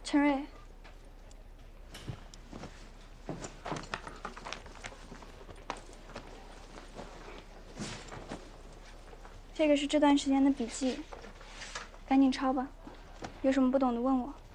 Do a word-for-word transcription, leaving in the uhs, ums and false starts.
陈瑞，这个是这段时间的笔记，赶紧抄吧。有什么不懂的问我。